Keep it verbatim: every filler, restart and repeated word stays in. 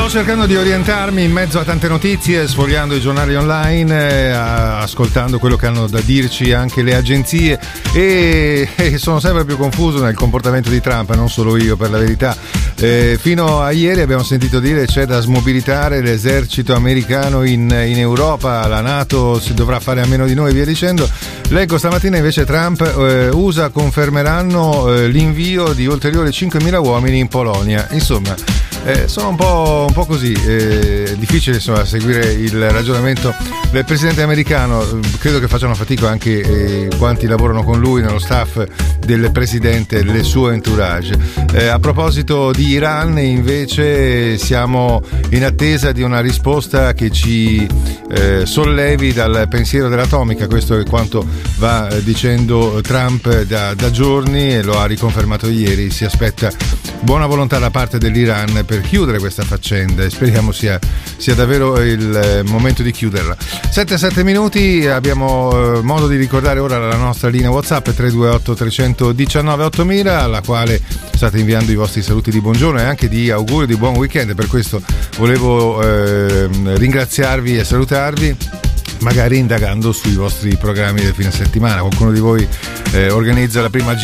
Sto cercando di orientarmi in mezzo a tante notizie, sfogliando i giornali online, eh, ascoltando quello che hanno da dirci anche le agenzie e, e sono sempre più confuso nel comportamento di Trump, non solo io per la verità. Eh, fino a ieri abbiamo sentito dire c'è da smobilitare l'esercito americano in, in Europa, la NATO si dovrà fare a meno di noi e via dicendo. Leggo stamattina invece Trump, eh, U S A confermeranno eh, l'invio di ulteriori cinquemila uomini in Polonia. Insomma, eh, sono un po', un po' così, eh, difficile insomma seguire il ragionamento del presidente americano. Credo che facciano fatica anche eh, quanti lavorano con lui nello staff del presidente, del suo entourage. Eh, a proposito di Iran, invece, siamo in attesa di una risposta che ci eh, sollevi dal pensiero dell'atomica. Questo è quanto va eh, dicendo Trump da, da giorni e lo ha riconfermato ieri. Si aspetta buona volontà da parte dell'Iran per chiudere questa faccenda e speriamo sia, sia davvero il eh, momento di chiuderla. sette sette minuti, abbiamo eh, modo di ricordare ora la nostra linea WhatsApp tre due otto tre uno nove ottomila, alla quale state inviando i vostri saluti di buongiorno e anche di auguri di buon weekend. Per questo volevo eh, ringraziarvi e salutarvi, magari indagando sui vostri programmi del fine settimana. Qualcuno di voi eh, organizza la prima